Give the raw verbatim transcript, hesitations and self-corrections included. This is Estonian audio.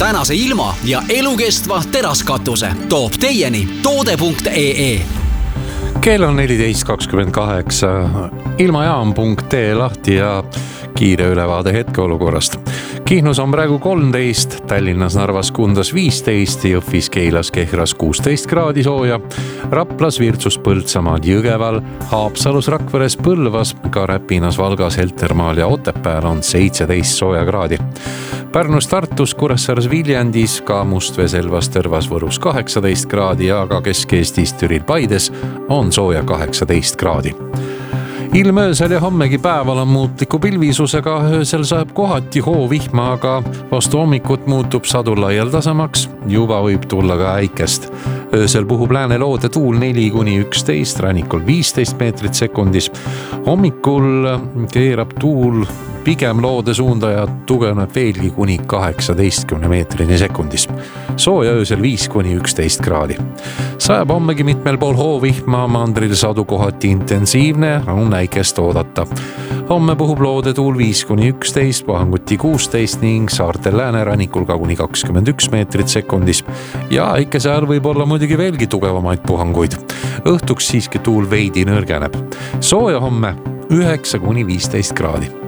tänase ilma ja elukestva teraskatuse toob teieni toode punkt ee. Kell on neliteist kakskümmend kaheksa, ilmajaam punkt ee lahti ja kiire ülevaade hetkeolukorrast. Kihnus on praegu kolmteist, Tallinnas, Narvas, Kundas viisteist, Jõhvis, Keilas, Kehras kuusteist kraadi sooja, Raplas, Virtsus, Põltsamaal, Jõgeval, Haapsalus, Rakveres, Põlvas, ka Räpinas, Valgas, Heltermaal ja Otepääl on seitseteist sooja kraadi. Pärnus, Tartus, Kuressaares, Viljandis, ka Mustvees, Elvas, Tõrvas, Võrus kaheksateist kraadi ja ka Kesk-Eestis, Türil, Paides on sooja kaheksateist kraadi. Ilm öösel ja hommegi päeval on muutliku pilvisusega, öösel saab kohati hoovihma, aga vastu hommikut muutub sadu laialdasemaks, juba võib tulla ka äikest. Öösel puhub lääneloode tuul neli kuni üksteist, rannikul viisteist meetrit sekundis. Hommikul keerab tuul pigem loode suunda ja tugevneb veelgi kuni kaheksateistkümne meetrini sekundis. Sooja öösel viis kuni üksteist kraadi. Sajab hommegi mitmel pool hoovihma, mandril sadu kohati intensiivne, on äikest oodata. Homme puhub loode tuul viis kuni üksteist, puhanguti kuusteist ning saartel läänerannikul ka kuni kakskümmend üks meetrit sekundis. Ja äikese ajal võib olla muidugi veelgi tugevamaid puhanguid. Õhtuks siiski tuul veidi nõrgeneb. Sooja homme üheksa kuni viisteist kraadi.